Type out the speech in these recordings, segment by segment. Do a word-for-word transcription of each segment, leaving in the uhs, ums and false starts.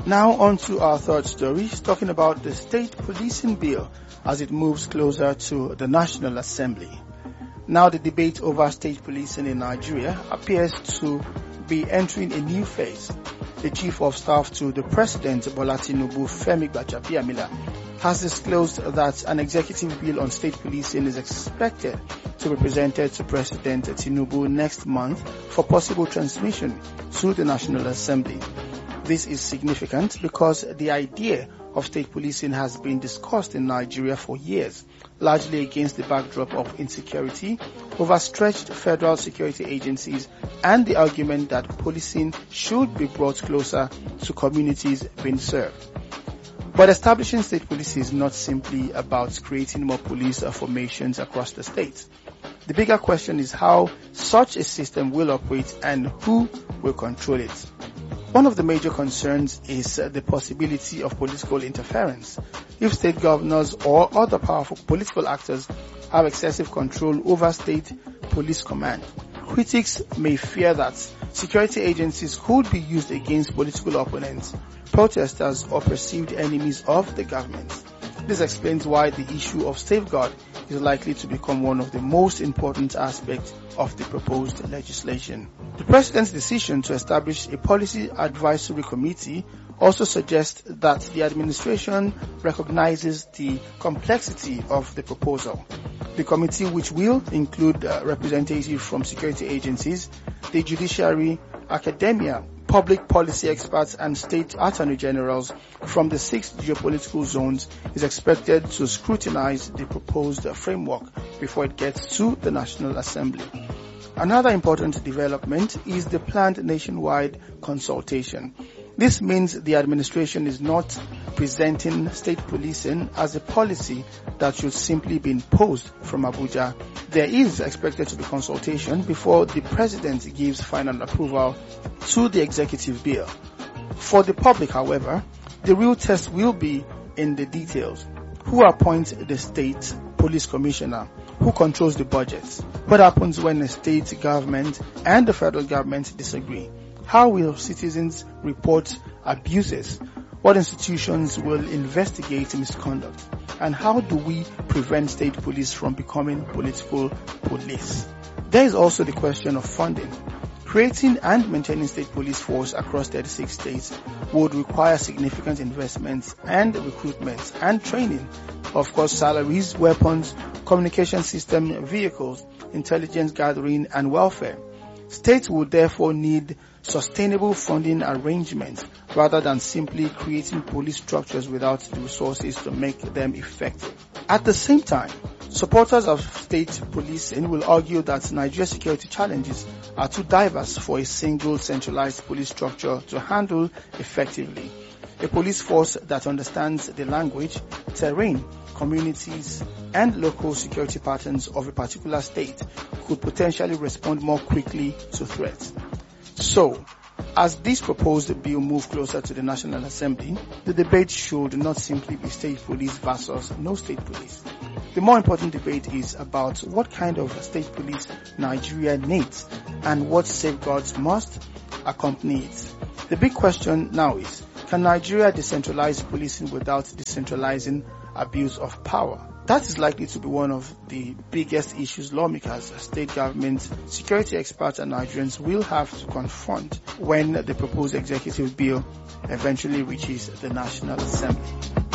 Now on to our third story, talking about the state policing bill as it moves closer to the National Assembly. Now the debate over state policing in Nigeria appears to be entering a new phase. The Chief of Staff to the President, Bola Tinubu, Femi Gbajabiamila, has disclosed that an executive bill on state policing is expected to be presented to President Tinubu next month for possible transmission to the National Assembly. This is significant because the idea of state policing has been discussed in Nigeria for years, largely against the backdrop of insecurity, overstretched federal security agencies, and the argument that policing should be brought closer to communities being served. But establishing state police is not simply about creating more police formations across the state. The bigger question is how such a system will operate and who will control it. One of the major concerns is the possibility of political interference. If state governors or other powerful political actors have excessive control over state police command, critics may fear that security agencies could be used against political opponents, protesters, or perceived enemies of the government. This explains why the issue of safeguard is likely to become one of the most important aspects of the proposed legislation. The President's decision to establish a policy advisory committee also suggests that the administration recognizes the complexity of the proposal. The committee, which will include uh, representatives from security agencies, the judiciary, academia, public policy experts, and state attorney generals from the six geopolitical zones, is expected to scrutinize the proposed framework before it gets to the National Assembly. Another important development is the planned nationwide consultation. This means the administration is not presenting state policing as a policy that should simply be imposed from Abuja. There is expected to be consultation before the President gives final approval to the executive bill. For the public, however, the real test will be in the details. Who appoints the state police commissioner? Who controls the budget? What happens when the state government and the federal government disagree? How will citizens report abuses? What institutions will investigate misconduct? And how do we prevent state police from becoming political police? There is also the question of funding. Creating and maintaining state police force across thirty-six states would require significant investments and recruitment and training. Of course, salaries, weapons, communication system, vehicles, intelligence gathering, and welfare. States would therefore need sustainable funding arrangements rather than simply creating police structures without the resources to make them effective. At the same time, supporters of state policing will argue that Nigeria's security challenges are too diverse for a single centralized police structure to handle effectively. A police force that understands the language, terrain, communities, and local security patterns of a particular state could potentially respond more quickly to threats. So, as this proposed bill moves closer to the National Assembly, the debate should not simply be state police versus no state police. The more important debate is about what kind of state police Nigeria needs and what safeguards must accompany it. The big question now is, can Nigeria decentralize policing without decentralizing abuse of power? That is likely to be one of the biggest issues lawmakers, state governments, security experts, and Nigerians will have to confront when the proposed executive bill eventually reaches the National Assembly.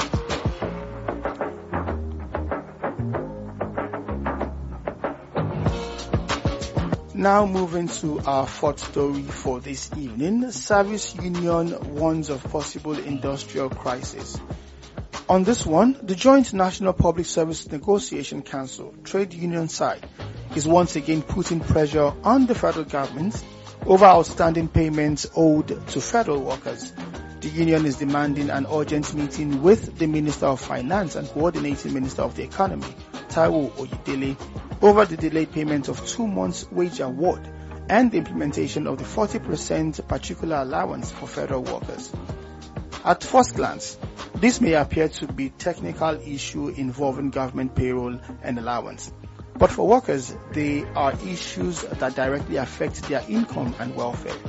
Now moving to our fourth story for this evening, Service Union warns of possible industrial crisis. On this one, the Joint National Public Service Negotiation Council, trade union side, is once again putting pressure on the federal government over outstanding payments owed to federal workers. The union is demanding an urgent meeting with the Minister of Finance and Coordinating Minister of the Economy, Taiwo Oyedele, over the delayed payment of two months' wage award and the implementation of the forty percent particular allowance for federal workers. At first glance, this may appear to be a technical issue involving government payroll and allowance. But for workers, they are issues that directly affect their income and welfare.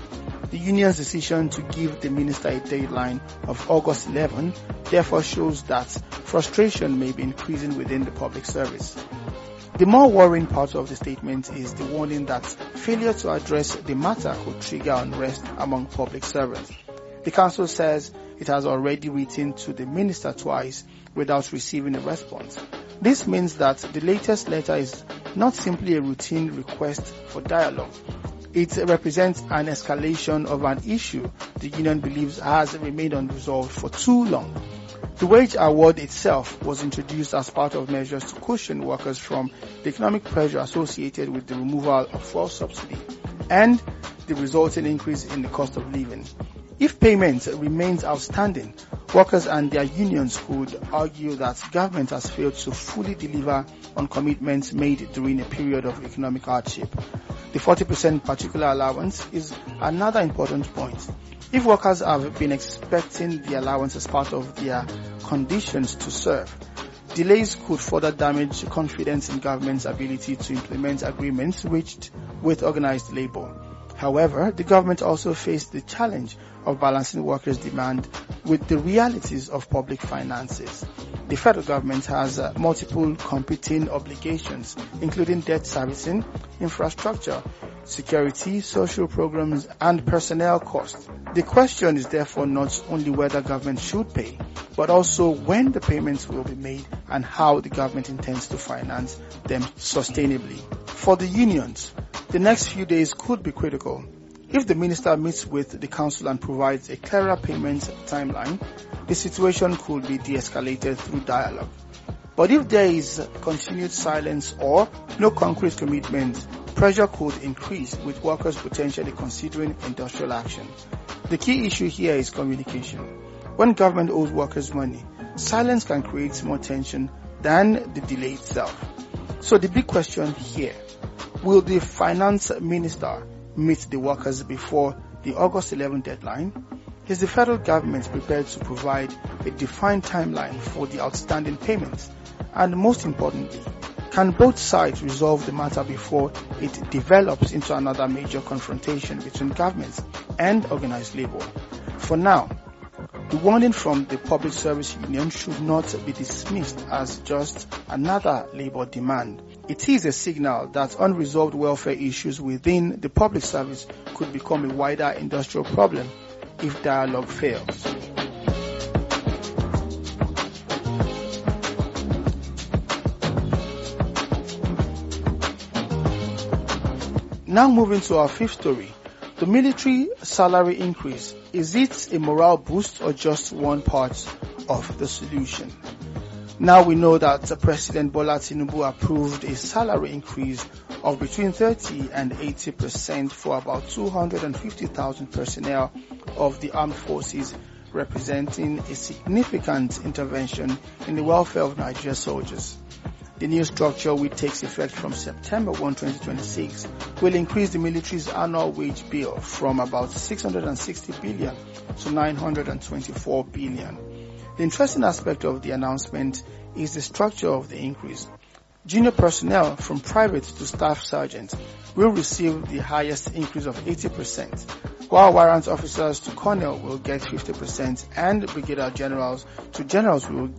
The union's decision to give the minister a deadline of August eleventh therefore shows that frustration may be increasing within the public service. The more worrying part of the statement is the warning that failure to address the matter could trigger unrest among public servants. The council says it has already written to the minister twice without receiving a response. This means that the latest letter is not simply a routine request for dialogue. It represents an escalation of an issue the union believes has remained unresolved for too long. The wage award itself was introduced as part of measures to cushion workers from the economic pressure associated with the removal of fuel subsidy and the resulting increase in the cost of living. If payment remains outstanding, workers and their unions could argue that government has failed to fully deliver on commitments made during a period of economic hardship. The forty percent particular allowance is another important point. If workers have been expecting the allowance as part of their conditions to serve, delays could further damage confidence in government's ability to implement agreements reached with organized labor. However, the government also faced the challenge of balancing workers' demand with the realities of public finances. The federal government has uh, multiple competing obligations, including debt servicing, infrastructure, security, social programs, and personnel costs. The question is therefore not only whether government should pay, but also when the payments will be made and how the government intends to finance them sustainably. For the unions, the next few days could be critical. If the minister meets with the council and provides a clearer payment timeline, the situation could be de-escalated through dialogue. But if there is continued silence or no concrete commitment, pressure could increase, with workers potentially considering industrial action. The key issue here is communication. When government owes workers money, silence can create more tension than the delay itself. So the big question here, will the finance minister meet the workers before the August eleventh deadline? Is the federal government prepared to provide a defined timeline for the outstanding payments? And most importantly, can both sides resolve the matter before it develops into another major confrontation between governments and organized labor? For now, the warning from the Public Service Union should not be dismissed as just another labor demand. It is a signal that unresolved welfare issues within the public service could become a wider industrial problem if dialogue fails. Now moving to our fifth story, the military salary increase. Is it a morale boost or just one part of the solution? Now we know that President Bola Tinubu approved a salary increase of between thirty and eighty percent for about two hundred fifty thousand personnel of the armed forces, representing a significant intervention in the welfare of Nigeria's soldiers. The new structure, which takes effect from September first, twenty twenty-six, will increase the military's annual wage bill from about six hundred sixty billion to nine hundred twenty-four billion. The interesting aspect of the announcement is the structure of the increase. Junior personnel from private to staff sergeant will receive the highest increase of eighty percent, while warrant officers to colonel will get fifty percent and brigadier generals to generals will